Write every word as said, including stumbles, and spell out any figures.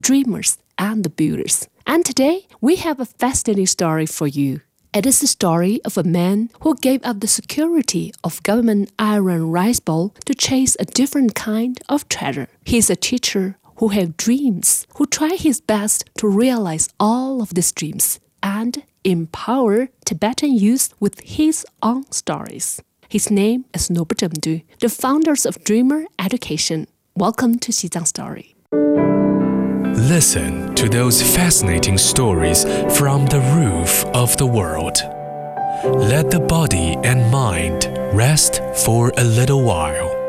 dreamers and the builders. And today, we have a fascinating story for you. It is the story of a man who gave up the security of government iron rice bowl to chase a different kind of treasure. He is a teacher who has dreams, who tries his best to realize all of these dreams and empower Tibetan youth with his own stories. His name is Nobu Zhengdu, the founders of Dreamer Education. Welcome to Xizang Story. Listen to those fascinating stories from the roof of the world. Let the body and mind rest for a little while.